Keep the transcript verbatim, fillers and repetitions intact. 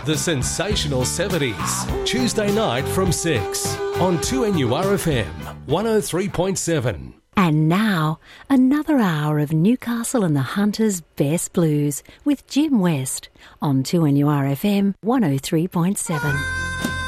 The Sensational seventies, Tuesday night from six on two N U R F M one oh three point seven. And now, another hour of Newcastle and the Hunters' Best Blues with Jim West on two N U R F M one oh three point seven.